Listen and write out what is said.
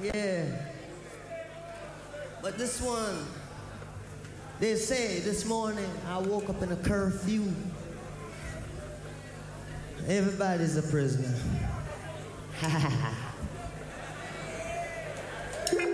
Yeah. But this one, they say this morning I woke up in a curfew. Everybody's a prisoner. Ha ha ha.